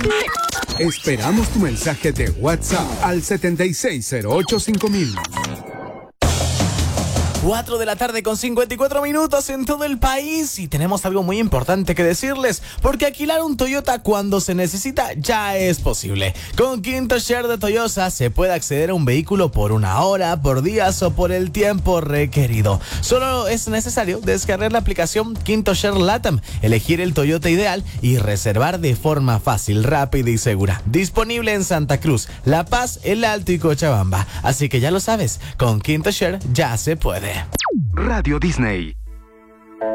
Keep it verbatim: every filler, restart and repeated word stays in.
Esperamos tu mensaje de WhatsApp al setenta y seis cero ocho cinco mil. cuatro de la tarde con cincuenta y cuatro minutos en todo el país y tenemos algo muy importante que decirles, porque alquilar un Toyota cuando se necesita ya es posible. Con Quinto Share de Toyota se puede acceder a un vehículo por una hora, por días o por el tiempo requerido. Solo es necesario descargar la aplicación Quinto Share Latam, elegir el Toyota ideal y reservar de forma fácil, rápida y segura. Disponible en Santa Cruz, La Paz, El Alto y Cochabamba. Así que ya lo sabes, con Quinto Share ya se puede. Radio Disney.